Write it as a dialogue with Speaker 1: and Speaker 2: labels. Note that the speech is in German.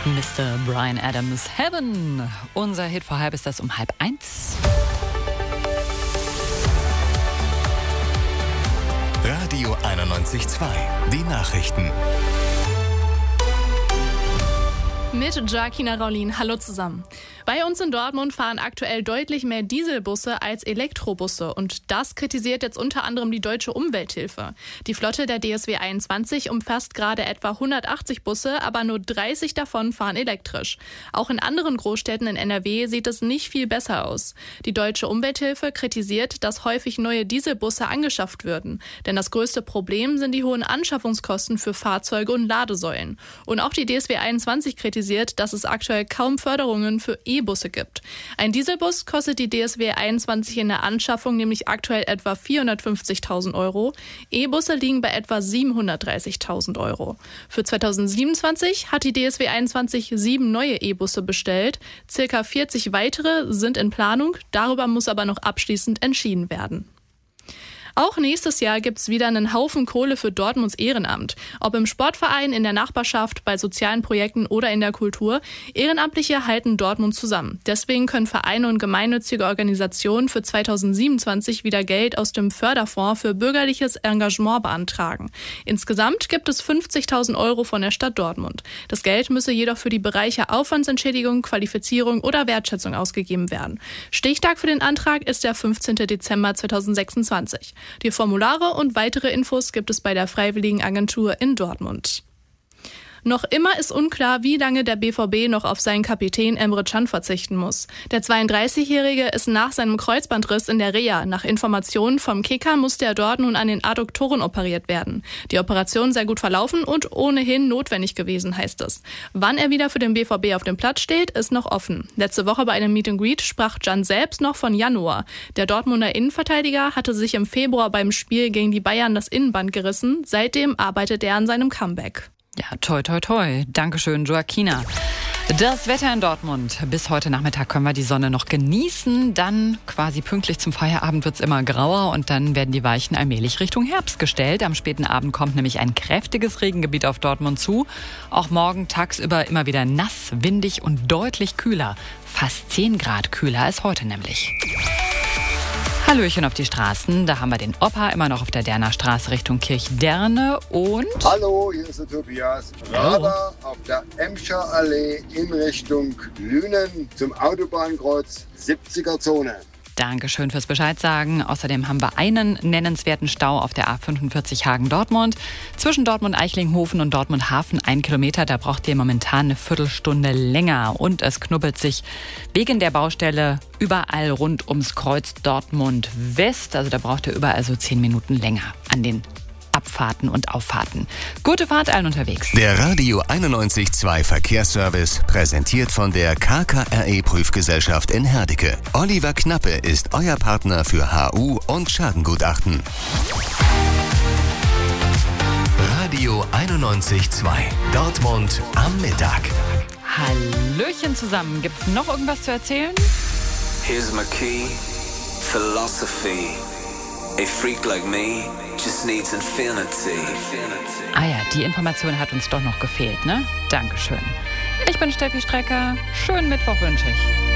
Speaker 1: Mr. Bryan Adams, Heaven. Unser Hit vor halb ist das um 12:30.
Speaker 2: Radio 91.2, die Nachrichten.
Speaker 3: Mit Jacquina Raulin. Hallo zusammen. Bei uns in Dortmund fahren aktuell deutlich mehr Dieselbusse als Elektrobusse und das kritisiert jetzt unter anderem die Deutsche Umwelthilfe. Die Flotte der DSW 21 umfasst gerade etwa 180 Busse, aber nur 30 davon fahren elektrisch. Auch in anderen Großstädten in NRW sieht es nicht viel besser aus. Die Deutsche Umwelthilfe kritisiert, dass häufig neue Dieselbusse angeschafft würden. Denn das größte Problem sind die hohen Anschaffungskosten für Fahrzeuge und Ladesäulen. Und auch die DSW 21 kritisiert, dass es aktuell kaum Förderungen für E-Busse gibt. Ein Dieselbus kostet die DSW 21 in der Anschaffung nämlich aktuell etwa 450.000 Euro. E-Busse liegen bei etwa 730.000 Euro. Für 2027 hat die DSW 21 7 neue E-Busse bestellt. Circa 40 weitere sind in Planung. Darüber muss aber noch abschließend entschieden werden. Auch nächstes Jahr gibt's wieder einen Haufen Kohle für Dortmunds Ehrenamt. Ob im Sportverein, in der Nachbarschaft, bei sozialen Projekten oder in der Kultur. Ehrenamtliche halten Dortmund zusammen. Deswegen können Vereine und gemeinnützige Organisationen für 2027 wieder Geld aus dem Förderfonds für bürgerliches Engagement beantragen. Insgesamt gibt es 50.000 Euro von der Stadt Dortmund. Das Geld müsse jedoch für die Bereiche Aufwandsentschädigung, Qualifizierung oder Wertschätzung ausgegeben werden. Stichtag für den Antrag ist der 15. Dezember 2026. Die Formulare und weitere Infos gibt es bei der Freiwilligenagentur in Dortmund. Noch immer ist unklar, wie lange der BVB noch auf seinen Kapitän Emre Can verzichten muss. Der 32-Jährige ist nach seinem Kreuzbandriss in der Reha. Nach Informationen vom Kicker musste er dort nun an den Adduktoren operiert werden. Die Operation sei gut verlaufen und ohnehin notwendig gewesen, heißt es. Wann er wieder für den BVB auf dem Platz steht, ist noch offen. Letzte Woche bei einem Meet and Greet sprach Can selbst noch von Januar. Der Dortmunder Innenverteidiger hatte sich im Februar beim Spiel gegen die Bayern das Innenband gerissen. Seitdem arbeitet er an seinem Comeback.
Speaker 1: Ja, toi, toi, toi. Dankeschön, Joaquina. Das Wetter in Dortmund. Bis heute Nachmittag können wir die Sonne noch genießen. Dann quasi pünktlich zum Feierabend wird's immer grauer und dann werden die Weichen allmählich Richtung Herbst gestellt. Am späten Abend kommt nämlich ein kräftiges Regengebiet auf Dortmund zu. Auch morgen tagsüber immer wieder nass, windig und deutlich kühler. Fast 10 Grad kühler als heute nämlich. Hallöchen auf die Straßen, da haben wir den Opa immer noch auf der Derner Straße Richtung Kirchderne und...
Speaker 4: Hallo, hier ist der Tobias. Radar auf der Emscher Allee in Richtung Lünen zum Autobahnkreuz 70er Zone.
Speaker 1: Dankeschön fürs Bescheid sagen. Außerdem haben wir einen nennenswerten Stau auf der A45 Hagen-Dortmund. Zwischen Dortmund-Eichlinghofen und Dortmund-Hafen 1 Kilometer. Da braucht ihr momentan eine Viertelstunde länger. Und es knubbelt sich wegen der Baustelle überall rund ums Kreuz Dortmund West. Also da braucht ihr überall so 10 Minuten länger an den Abfahrten und Auffahrten. Gute Fahrt allen unterwegs.
Speaker 2: Der Radio 91.2 Verkehrsservice präsentiert von der KKRE-Prüfgesellschaft in Herdecke. Oliver Knappe ist euer Partner für HU und Schadengutachten. Radio 91.2 Dortmund am Mittag.
Speaker 1: Hallöchen zusammen. Gibt's noch irgendwas zu erzählen?
Speaker 5: Here's my key, philosophy. A freak like me just needs infinity.
Speaker 1: Ah ja, die Information hat uns doch noch gefehlt, ne? Dankeschön. Ich bin Steffi Strecker. Schönen Mittwoch wünsche ich.